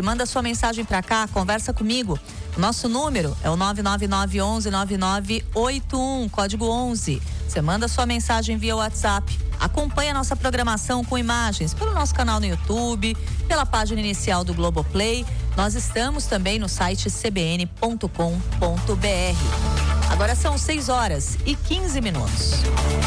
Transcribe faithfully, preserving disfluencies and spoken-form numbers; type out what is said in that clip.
manda sua mensagem pra cá, conversa comigo. O nosso número é o nove nove nove onze nove nove oito um, código onze. Você manda sua mensagem via WhatsApp. Acompanhe a nossa programação com imagens pelo nosso canal no YouTube, pela página inicial do Globoplay. Nós estamos também no site c b n ponto com ponto b r. Agora são seis horas e quinze minutos.